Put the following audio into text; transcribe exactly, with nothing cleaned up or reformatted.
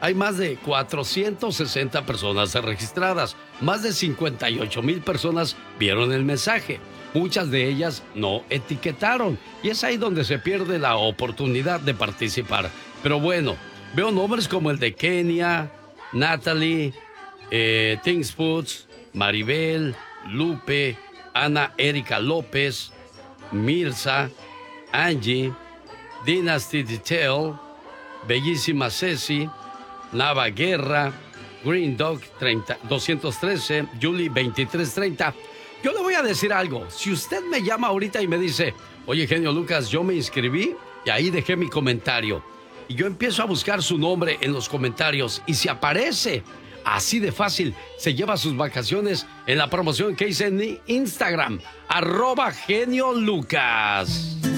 hay más de cuatrocientas sesenta personas registradas. Más de cincuenta y ocho mil personas vieron el mensaje. Muchas de ellas no etiquetaron. Y es ahí donde se pierde la oportunidad de participar. Pero bueno, veo nombres como el de Kenia, Natalie, eh, Tingsputs, Maribel, Lupe, Ana Erika López, Mirza, Angie, Dynasty Detail, Bellísima Ceci, Nava Guerra, Green Dog doscientos trece, Julie veintitrés treinta. Yo le voy a decir algo. Si usted me llama ahorita y me dice, oye, genio Lucas, yo me inscribí y ahí dejé mi comentario, y yo empiezo a buscar su nombre en los comentarios y si aparece, así de fácil, se lleva sus vacaciones en la promoción que hice en Instagram, arroba genio Lucas.